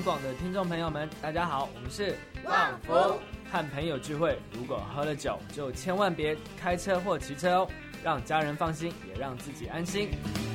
广的听众朋友们，大家好，我们是旺福。 和朋友聚会，如果喝了酒，就千万别开车或骑车哦，让家人放心，也让自己安心。